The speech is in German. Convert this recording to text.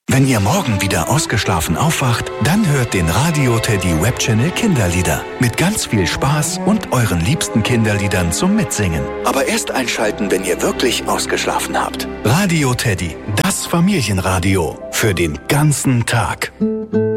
Wenn ihr morgen wieder ausgeschlafen aufwacht, dann hört den Radio Teddy Webchannel Kinderlieder. Mit ganz viel Spaß und euren liebsten Kinderliedern zum Mitsingen. Aber erst einschalten, wenn ihr wirklich ausgeschlafen habt. Radio Teddy, das Familienradio. Für den ganzen Tag.